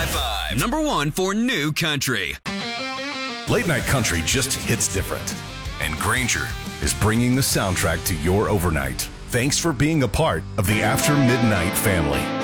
105.5. Number one for new country. Late night country just hits different. And Granger is bringing the soundtrack to your overnight. Thanks for being a part of the After Midnight family.